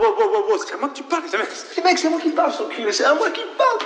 C'est à moi que tu parles, Mec, c'est moi qui parle, son cul, c'est à moi qui parle.